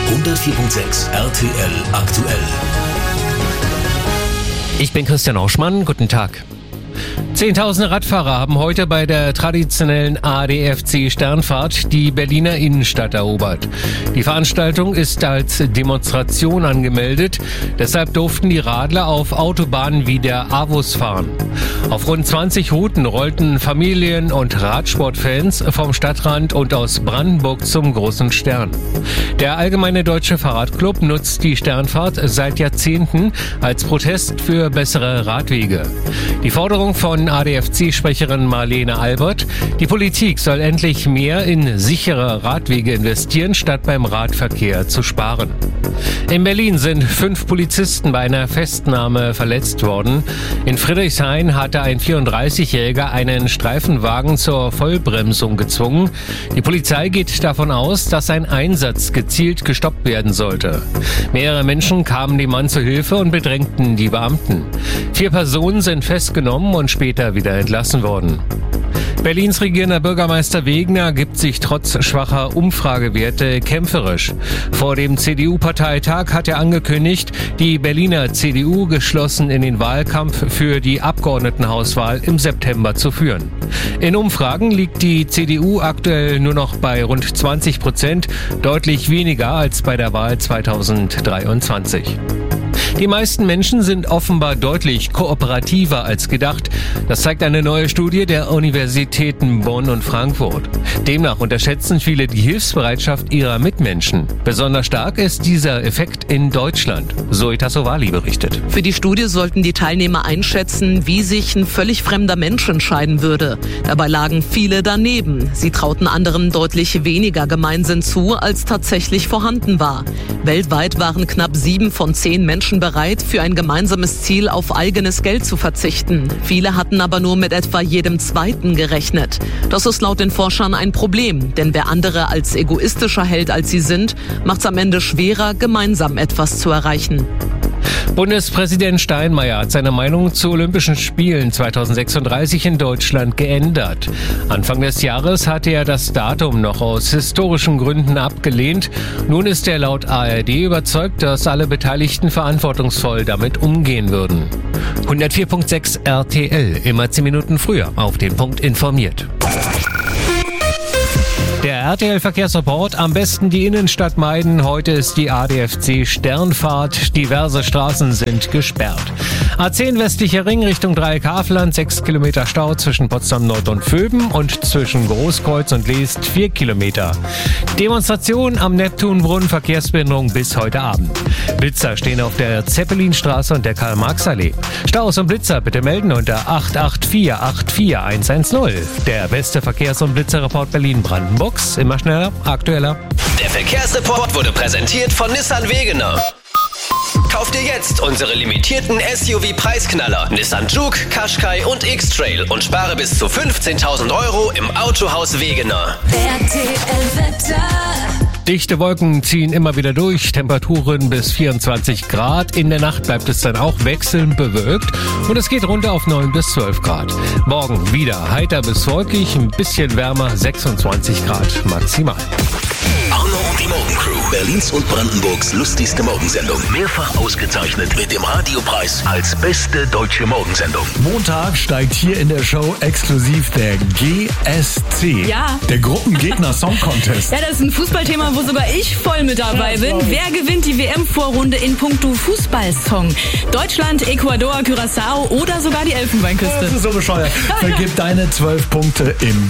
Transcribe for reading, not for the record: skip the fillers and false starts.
104.6 RTL aktuell. Ich bin Christian Oschmann, guten Tag. Zehntausende Radfahrer haben heute bei der traditionellen ADFC-Sternfahrt die Berliner Innenstadt erobert. Die Veranstaltung ist als Demonstration angemeldet, deshalb durften die Radler auf Autobahnen wie der AWUS fahren. Auf rund 20 Routen rollten Familien- und Radsportfans vom Stadtrand und aus Brandenburg zum großen Stern. Der Allgemeine Deutsche Fahrradclub nutzt die Sternfahrt seit Jahrzehnten als Protest für bessere Radwege. Die Forderung von ADFC-Sprecherin Marlene Albert: Die Politik soll endlich mehr in sichere Radwege investieren, statt beim Radverkehr zu sparen. In Berlin sind 5 Polizisten bei einer Festnahme verletzt worden. In Friedrichshain hatte ein 34-Jähriger einen Streifenwagen zur Vollbremsung gezwungen. Die Polizei geht davon aus, dass ein Einsatz gezielt gestoppt werden sollte. Mehrere Menschen kamen dem Mann zu Hilfe und bedrängten die Beamten. 4 Personen sind festgenommen und später wieder entlassen worden. Berlins regierender Bürgermeister Wegener gibt sich trotz schwacher Umfragewerte kämpferisch. Vor dem CDU-Parteitag hat er angekündigt, die Berliner CDU geschlossen in den Wahlkampf für die Abgeordnetenhauswahl im September zu führen. In Umfragen liegt die CDU aktuell nur noch bei rund 20%, deutlich weniger als bei der Wahl 2023. Die meisten Menschen sind offenbar deutlich kooperativer als gedacht. Das zeigt eine neue Studie der Universitäten Bonn und Frankfurt. Demnach unterschätzen viele die Hilfsbereitschaft ihrer Mitmenschen. Besonders stark ist dieser Effekt in Deutschland. Zoe Tassovali berichtet. Für die Studie sollten die Teilnehmer einschätzen, wie sich ein völlig fremder Mensch entscheiden würde. Dabei lagen viele daneben. Sie trauten anderen deutlich weniger Gemeinsinn zu, als tatsächlich vorhanden war. Weltweit waren knapp 7 von 10 Menschen bereit, für ein gemeinsames Ziel auf eigenes Geld zu verzichten. Viele hatten aber nur mit etwa jedem Zweiten gerechnet. Das ist laut den Forschern ein Problem, denn wer andere als egoistischer hält, als sie sind, macht es am Ende schwerer, gemeinsam etwas zu erreichen. Bundespräsident Steinmeier hat seine Meinung zu Olympischen Spielen 2036 in Deutschland geändert. Anfang des Jahres hatte er das Datum noch aus historischen Gründen abgelehnt. Nun ist er laut ARD überzeugt, dass alle Beteiligten verantwortungsvoll damit umgehen würden. 104.6 RTL, immer 10 Minuten früher auf den Punkt informiert. Der RTL-Verkehrsreport: am besten die Innenstadt meiden. Heute ist die ADFC-Sternfahrt. Diverse Straßen sind gesperrt. A10 westlicher Ring Richtung Dreieck-Havelland, 6 Kilometer Stau zwischen Potsdam Nord und Vöben und zwischen Großkreuz und Leest 4 Kilometer. Demonstration am Neptunbrunnen, Verkehrsbehinderung bis heute Abend. Blitzer stehen auf der Zeppelinstraße und der Karl-Marx-Allee. Staus und Blitzer bitte melden unter 884 84110. Der beste Verkehrs- und Blitzerreport Berlin-Brandenburg. Immer schneller, aktueller. Der Verkehrsreport wurde präsentiert von Nissan Wegener. Kauf dir jetzt unsere limitierten SUV-Preisknaller Nissan Juke, Qashqai und X-Trail und spare bis zu 15.000 € im Autohaus Wegener. Dichte Wolken ziehen immer wieder durch, Temperaturen bis 24 Grad. In der Nacht bleibt es dann auch wechselnd bewölkt und es geht runter auf 9 bis 12 Grad. Morgen wieder heiter bis wolkig, ein bisschen wärmer, 26 Grad maximal. Arno und die Morgencrew, Berlins und Brandenburgs lustigste Morgensendung. Mehrfach ausgezeichnet mit dem Radiopreis als beste deutsche Morgensendung. Montag steigt hier in der Show exklusiv der GSC. Ja. Der Gruppengegner Song Contest. Ja, das ist ein Fußballthema, wo sogar ich voll mit dabei bin. Wer gewinnt die WM-Vorrunde in puncto Fußballsong? Deutschland, Ecuador, Curaçao oder sogar die Elfenbeinküste? Das ist so bescheuert. Vergib deine 12 Punkte im